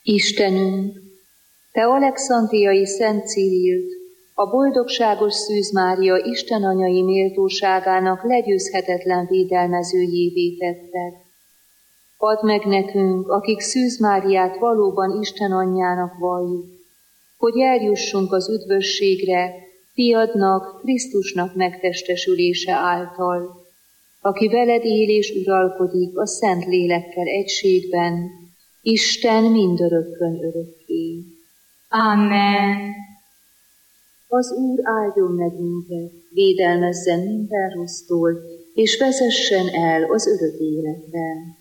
Istenünk, Te alexandriai Szent Cirilt, a boldogságos Szűz Mária Isten anyai méltóságának legyőzhetetlen védelmezőjévé tetted. Add meg nekünk, akik Szűz Máriát valóban Isten anyjának valljuk, hogy eljussunk az üdvösségre Fiadnak, Krisztusnak megtestesülése által, aki veled él és uralkodik a Szent Lélekkel egységben, Isten mindörökkön örökké. Amen. Az Úr áldjon meg minket, védelmezzen minden rossztól, és vezessen el az örök életbe.